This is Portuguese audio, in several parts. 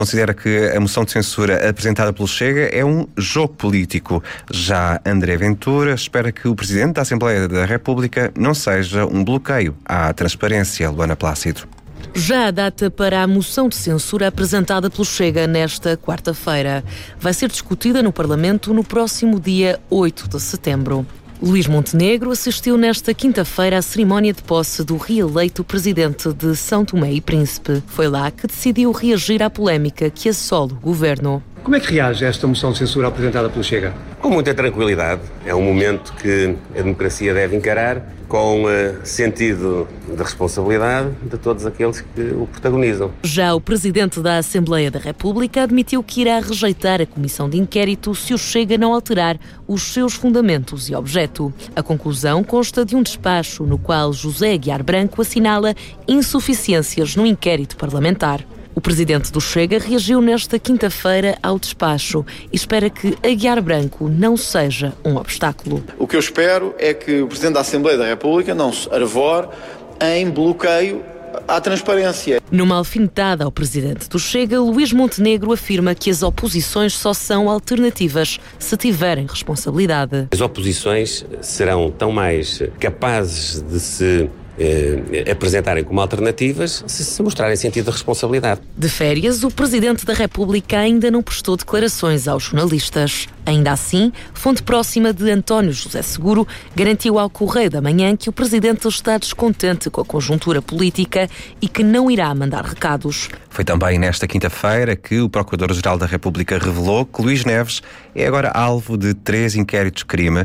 Considera que a moção de censura apresentada pelo Chega é um jogo político. Já André Ventura espera que o Presidente da Assembleia da República não seja um bloqueio à transparência. Luana Plácido. Já a data para a moção de censura apresentada pelo Chega nesta quarta-feira vai ser discutida no Parlamento no próximo dia 8 de setembro. Luís Montenegro assistiu nesta quinta-feira à cerimónia de posse do reeleito presidente de São Tomé e Príncipe. Foi lá que decidiu reagir à polémica que assola o governo. Como é que reage a esta moção de censura apresentada pelo Chega? Com muita tranquilidade. É um momento que a democracia deve encarar com sentido de responsabilidade de todos aqueles que o protagonizam. Já o Presidente da Assembleia da República admitiu que irá rejeitar a comissão de inquérito se o Chega não alterar os seus fundamentos e objeto. A conclusão consta de um despacho no qual José Aguiar Branco assinala insuficiências no inquérito parlamentar. O presidente do Chega reagiu nesta quinta-feira ao despacho e espera que Aguiar Branco não seja um obstáculo. O que eu espero é que o Presidente da Assembleia da República não se arvore em bloqueio à transparência. Numa alfinetada ao presidente do Chega, Luís Montenegro afirma que as oposições só são alternativas se tiverem responsabilidade. As oposições serão tão mais capazes de se apresentarem como alternativas se mostrarem sentido de responsabilidade. De férias, o Presidente da República ainda não prestou declarações aos jornalistas. Ainda assim, fonte próxima de António José Seguro garantiu ao Correio da Manhã que o Presidente está descontente com a conjuntura política e que não irá mandar recados. Foi também nesta quinta-feira que o Procurador-Geral da República revelou que Luís Neves é agora alvo de 3 inquéritos de crime.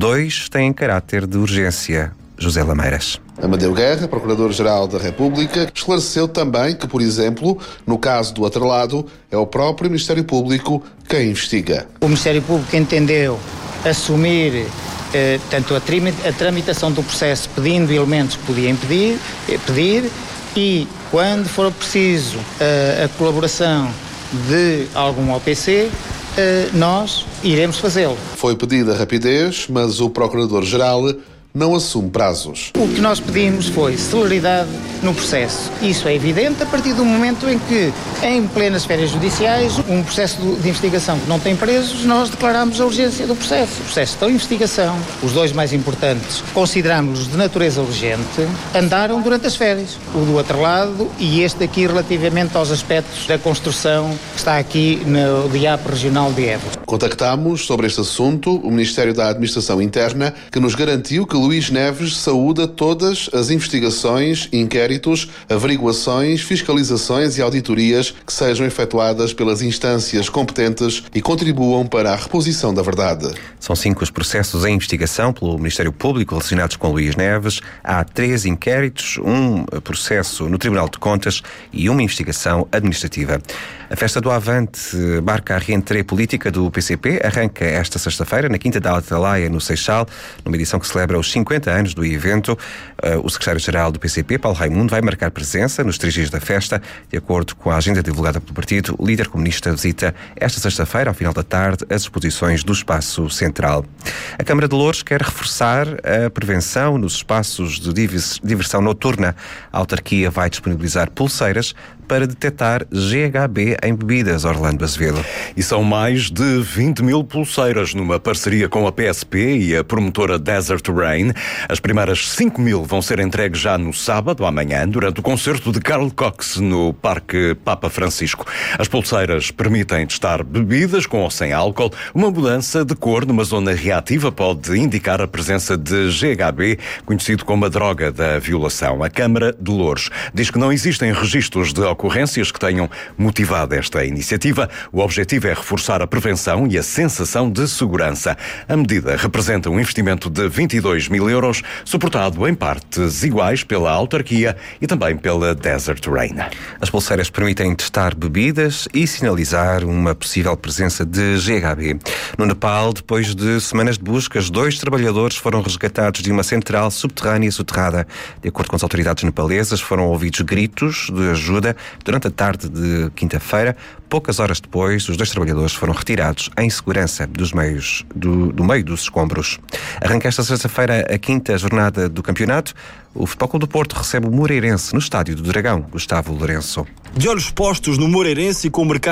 2 têm caráter de urgência. José Lameiras. Amadeu Guerra, Procurador-Geral da República, esclareceu também que, por exemplo, no caso do atrelado, é o próprio Ministério Público quem investiga. O Ministério Público entendeu assumir tanto a tramitação do processo pedindo elementos que podia pedir e, quando for preciso a colaboração de algum OPC, nós iremos fazê-lo. Foi pedida rapidez, mas o Procurador-Geral não assume prazos. O que nós pedimos foi celeridade no processo. Isso é evidente a partir do momento em que, em plenas férias judiciais, um processo de investigação que não tem presos, nós declaramos a urgência do processo. O processo de investigação, os 2 mais importantes, consideramos-los de natureza urgente, andaram durante as férias. O do atrelado e este aqui relativamente aos aspectos da construção que está aqui no DIAP Regional de Évora. Contactámos sobre este assunto o Ministério da Administração Interna, que nos garantiu que Luís Neves saúda todas as investigações, inquéritos, averiguações, fiscalizações e auditorias que sejam efetuadas pelas instâncias competentes e contribuam para a reposição da verdade. São 5 os processos em investigação pelo Ministério Público relacionados com Luís Neves. Há 3 inquéritos, um processo no Tribunal de Contas e uma investigação administrativa. A festa do Avante marca a reentrée política do PCP. Arranca esta sexta-feira na Quinta da Atalaia, no Seixal, numa edição que celebra os 50 anos do evento. O secretário-geral do PCP, Paulo Raimundo, vai marcar presença nos 3 dias da festa. De acordo com a agenda divulgada pelo partido, o líder comunista visita esta sexta-feira, ao final da tarde, as exposições do Espaço Central. A Câmara de Loures quer reforçar a prevenção nos espaços de diversão noturna. A autarquia vai disponibilizar pulseiras para detectar GHB em bebidas. Orlando Azevedo. E são mais de 20 mil pulseiras numa parceria com a PSP e a promotora Desert Rain. As primeiras 5 mil vão ser entregues já no sábado, amanhã, durante o concerto de Carl Cox no Parque Papa Francisco. As pulseiras permitem testar bebidas com ou sem álcool. Uma mudança de cor numa zona reativa pode indicar a presença de GHB, conhecido como a droga da violação. A Câmara de Loures diz que não existem registros de ocorrências que tenham motivado esta iniciativa. O objetivo é reforçar a prevenção e a sensação de segurança. A medida representa um investimento de 22 mil euros, suportado em partes iguais pela autarquia e também pela Desert Rain. As pulseiras permitem testar bebidas e sinalizar uma possível presença de GHB. No Nepal, depois de semanas de buscas, 2 trabalhadores foram resgatados de uma central subterrânea soterrada. De acordo com as autoridades nepalesas, foram ouvidos gritos de ajuda durante a tarde de quinta-feira. Poucas horas depois, os 2 trabalhadores foram retirados em segurança do meio dos escombros. Arranca esta sexta-feira a 5ª jornada do campeonato. O Futebol Clube do Porto recebe o Moreirense no Estádio do Dragão. Gustavo Lourenço. De olhos postos no Moreirense e com o mercado